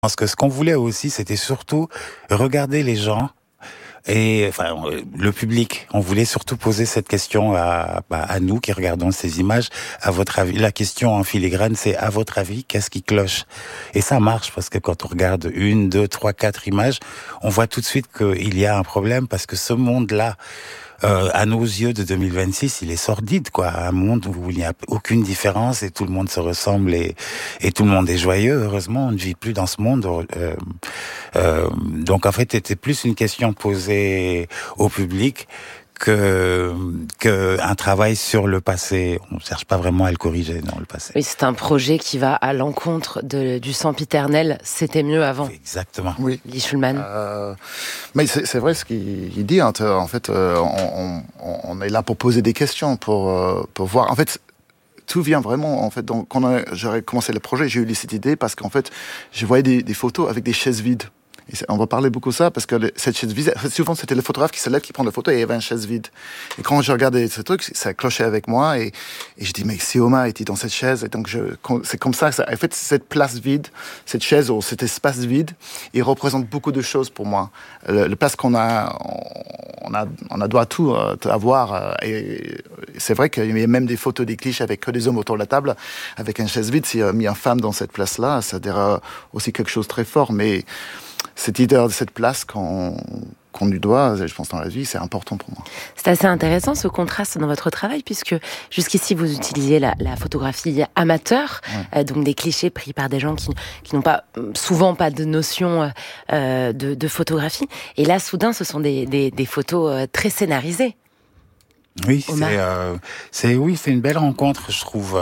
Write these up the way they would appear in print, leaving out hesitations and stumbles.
Parce que ce qu'on voulait aussi, c'était surtout regarder les gens et le public. On voulait surtout poser cette question à nous qui regardons ces images. À votre avis, la question en filigrane, c'est à votre avis, qu'est-ce qui cloche? Et ça marche parce que quand on regarde 1, 2, 3, 4 images, on voit tout de suite qu'il y a un problème parce que ce monde-là, à nos yeux de 2026, il est sordide, quoi. Un monde où il n'y a aucune différence et tout le monde se ressemble et tout le monde est joyeux. Heureusement, on ne vit plus dans ce monde. Donc, en fait, c'était plus une question posée au public que un travail sur le passé. On ne cherche pas vraiment à le corriger dans le passé. Oui, c'est un projet qui va à l'encontre du sempiternel. C'était mieux avant. Exactement. Oui. Lee Schulman. Mais c'est vrai ce qu'il dit. Hein. En fait, on est là pour poser des questions, pour voir. En fait, tout vient vraiment. En fait, donc, quand j'aurais commencé le projet, j'ai eu cette idée parce qu'en fait, je voyais des photos avec des chaises vides. Et on va parler beaucoup de ça parce que cette chaise vide, souvent c'était le photographe qui se lève, qui prend la photo et il y avait une chaise vide. Et quand je regardais ce truc, ça clochait avec moi et je dis mais si Omar était dans cette chaise, et donc c'est comme ça. En fait, cette place vide, cette chaise ou cet espace vide, il représente beaucoup de choses pour moi. Le place qu'on a, on doit tout avoir. Et c'est vrai qu'il y a même des photos des clichés avec que des hommes autour de la table, avec une chaise vide. S'il y a mis une femme dans cette place-là, ça dirait aussi quelque chose de très fort. Mais cette idée de cette place qu'on lui doit, je pense, dans la vie, c'est important pour moi. C'est assez intéressant ce contraste dans votre travail, puisque jusqu'ici vous utilisiez la photographie amateur, donc des clichés pris par des gens qui n'ont souvent pas de notion de photographie. Et là, soudain, ce sont des photos très scénarisées. Oui, c'est une belle rencontre, je trouve,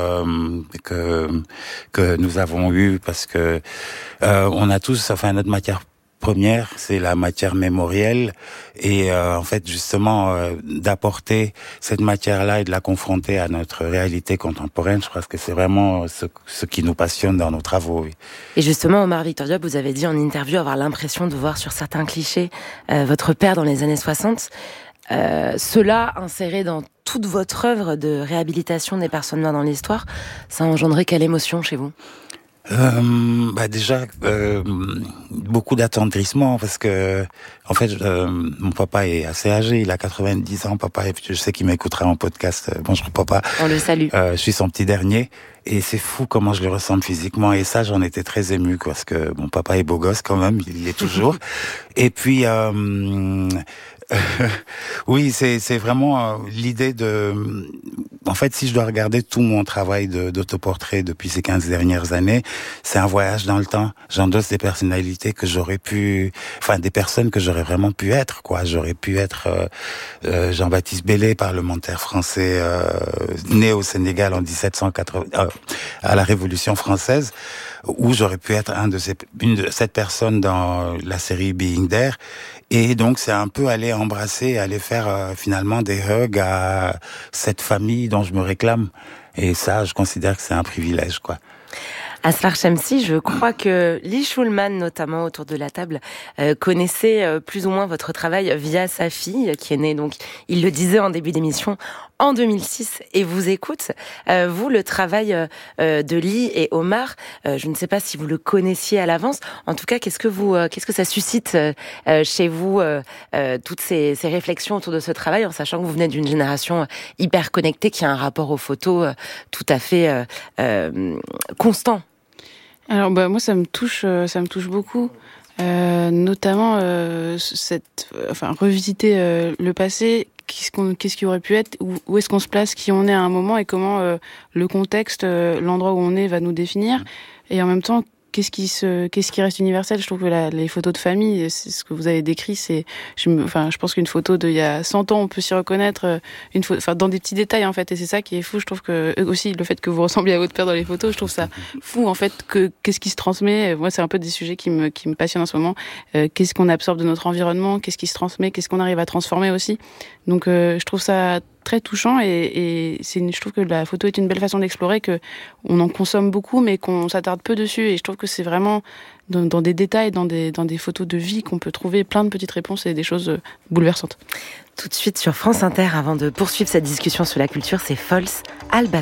que nous avons eue parce que on a tous, notre matière première, c'est la matière mémorielle et en fait justement d'apporter cette matière-là et de la confronter à notre réalité contemporaine, je crois que c'est vraiment ce qui nous passionne dans nos travaux. Oui. Et justement, Omar Victor Diop, vous avez dit en interview avoir l'impression de voir sur certains clichés votre père dans les années 60. Cela inséré dans toute votre œuvre de réhabilitation des personnes noires dans l'histoire, ça a engendré quelle émotion chez vous? Déjà beaucoup d'attendrissement parce que en fait mon papa est assez âgé, il a 90 ans. Papa, je sais qu'il m'écoutera en podcast. Bonjour papa. On le salue. Je suis son petit dernier et c'est fou comment je le ressemble physiquement et ça j'en étais très ému parce que mon papa est beau gosse quand même, il l'est toujours. Et puis oui, c'est vraiment l'idée de... En fait, si je dois regarder tout mon travail d'autoportrait depuis ces 15 dernières années, c'est un voyage dans le temps. J'endosse des personnalités que j'aurais pu... des personnes que j'aurais vraiment pu être, quoi. J'aurais pu être Jean-Baptiste Bellé, parlementaire français, né au Sénégal en 1780, à la Révolution française, ou j'aurais pu être une de cette personne dans la série Being There. Et donc, c'est un peu aller faire finalement des hugs à cette famille dont je me réclame. Et ça, je considère que c'est un privilège, quoi. Asfar Shamsi, je crois que Lee Schulman, notamment autour de la table, connaissait plus ou moins votre travail via sa fille, qui est née, donc, il le disait en début d'émission, en 2006, et vous écoute. Vous, le travail de Lee et Omar, je ne sais pas si vous le connaissiez à l'avance. En tout cas, qu'est-ce que ça suscite chez vous, toutes ces réflexions autour de ce travail, en sachant que vous venez d'une génération hyper connectée, qui a un rapport aux photos tout à fait constant? Alors moi ça me touche beaucoup, notamment revisiter le passé, qu'est-ce qui aurait pu être, où est-ce qu'on se place, qui on est à un moment et comment le contexte, l'endroit où on est va nous définir, et en même temps qu'est-ce qui reste universel. Je trouve que les photos de famille, c'est ce que vous avez décrit, je pense qu'une photo d'il y a 100 ans, on peut s'y reconnaître, dans des petits détails, en fait, et c'est ça qui est fou. Je trouve que, aussi, le fait que vous ressembliez à votre père dans les photos, je trouve ça fou, en fait, qu'est-ce qui se transmet. Moi, c'est un peu des sujets qui me passionnent en ce moment. Qu'est-ce qu'on absorbe de notre environnement, qu'est-ce qui se transmet, qu'est-ce qu'on arrive à transformer aussi. Donc, je trouve ça très touchant et je trouve que la photo est une belle façon d'explorer, que on en consomme beaucoup mais qu'on s'attarde peu dessus, et je trouve que c'est vraiment dans des détails, dans des photos de vie qu'on peut trouver plein de petites réponses et des choses bouleversantes. Tout de suite sur France Inter, avant de poursuivre cette discussion sur la culture, c'est False Albano.